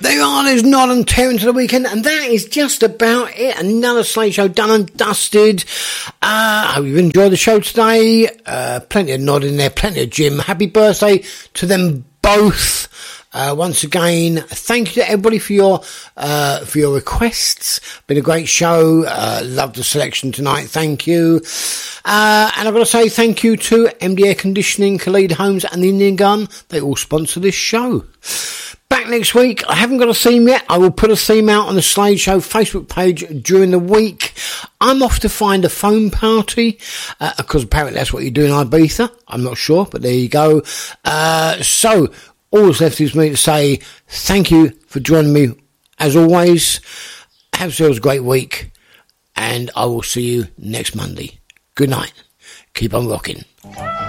There are, there's Nod and tearing to the weekend, and that is just about it. Another Slate Show done and dusted. Hope you've enjoyed the show today. Plenty of Nod in there, plenty of Jim. Happy birthday to them both. Once again, thank you to everybody for your requests. Been a great show. Loved the selection tonight. Thank you. And I've got to say thank you to MD Air Conditioning, Khalid Homes and the Indian Gun. They all sponsor this show. Back next week. I haven't got a theme yet. I will put a theme out on the Slade Show Facebook page during the week. I'm off to find a phone party, because apparently that's what you do in Ibiza. I'm not sure, but there you go. So all that's left is me to say thank you for joining me as always. Have yourselves a great week, and I will see you next Monday. Good night. Keep on rocking.